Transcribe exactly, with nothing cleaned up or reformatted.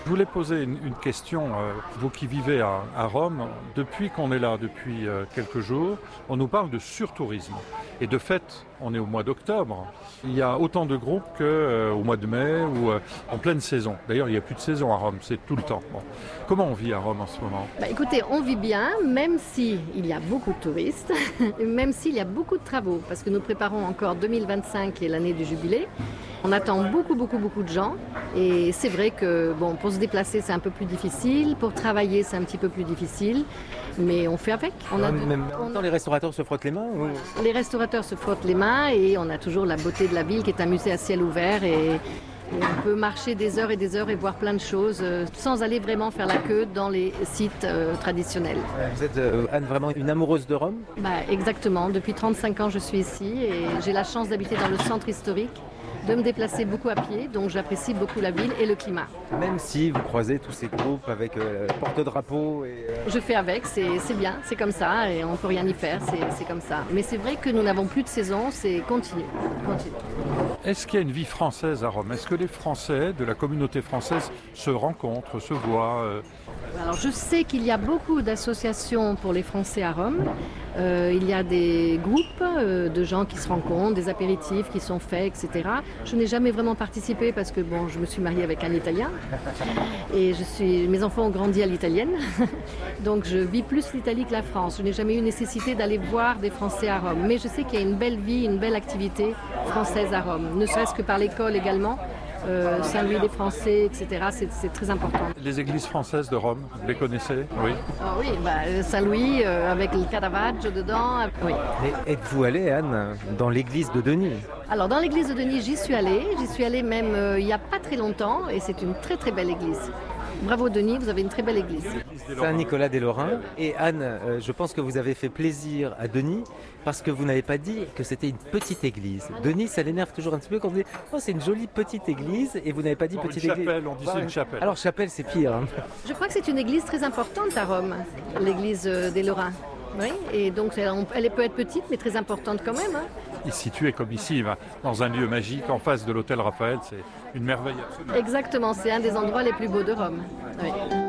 Je voulais poser une, une question, euh, vous qui vivez à, à Rome, depuis qu'on est là, depuis euh, quelques jours, on nous parle de surtourisme. Et de fait, on est au mois d'octobre, il y a autant de groupes qu'au euh, mois de mai ou euh, en pleine saison. D'ailleurs, il n'y a plus de saison à Rome, c'est tout le temps. Bon. Comment on vit à Rome en ce moment? Bah, écoutez, on vit bien, même s'il y a beaucoup de touristes, même s'il y a beaucoup de travaux, parce que nous préparons encore deux mille vingt-cinq, qui est l'année du jubilé. On attend beaucoup, beaucoup, beaucoup de gens. Et c'est vrai que bon, pour se déplacer, c'est un peu plus difficile. Pour travailler, c'est un petit peu plus difficile. Mais on fait avec. On a Ouais, de- même en on- même temps, les restaurateurs se frottent les mains ou- Les restaurateurs se frottent les mains et on a toujours la beauté de la ville qui est un musée à ciel ouvert. Et, et on peut marcher des heures et des heures et voir plein de choses euh, sans aller vraiment faire la queue dans les sites euh, traditionnels. Vous êtes, euh, Anne, vraiment une amoureuse de Rome? Bah, exactement. Depuis trente-cinq ans, je suis ici et j'ai la chance d'habiter dans le centre historique, de me déplacer beaucoup à pied, donc j'apprécie beaucoup la ville et le climat. Même si vous croisez tous ces groupes avec euh, porte-drapeau et... euh, Je fais avec, c'est c'est bien, c'est comme ça et on ne peut rien y faire, c'est c'est comme ça. Mais c'est vrai que nous n'avons plus de saison, c'est continu, continu. Est-ce qu'il y a une vie française à Rome? Est-ce que les Français de la communauté française se rencontrent, se voient euh, Alors je sais qu'il y a beaucoup d'associations pour les Français à Rome. Euh, il y a des groupes euh, de gens qui se rencontrent, des apéritifs qui sont faits, et cetera. Je n'ai jamais vraiment participé parce que bon, je me suis mariée avec un Italien et je suis, mes enfants ont grandi à l'italienne, donc je vis plus l'Italie que la France. Je n'ai jamais eu nécessité d'aller voir des Français à Rome, mais je sais qu'il y a une belle vie, une belle activité française à Rome, ne serait-ce que par l'école également. Euh, Saint-Louis des Français, et cetera. C'est c'est très important. les églises françaises de Rome? Vous les connaissez? Oui. Ah oui, bah, euh, Saint-Louis euh, avec le Caravaggio dedans. euh, oui. Et êtes-vous allée, Anne, dans l'église de Denis? Alors dans l'église de Denis, j'y suis allée. J'y suis allée même euh, il n'y a pas très longtemps et c'est une très très belle église. Bravo Denis, vous avez une très belle église. Saint-Nicolas des Lorrains. Et Anne, euh, je pense que vous avez fait plaisir à Denis parce que vous n'avez pas dit que c'était une petite église. Denis, ça l'énerve toujours un petit peu quand vous dites « Oh, c'est une jolie petite église » et vous n'avez pas dit Non, petite une église. chapelle, on dit c'est une chapelle. Alors chapelle, c'est pire. hein. Je crois que c'est une église très importante à Rome, l'église euh, des Lorrains. Oui, et donc elle, on- elle peut être petite mais très importante quand même. hein. Il est situé comme ici, va, dans un lieu magique, en face de l'hôtel Raphaël. C'est une merveille absolue. Exactement, c'est un des endroits les plus beaux de Rome. Oui.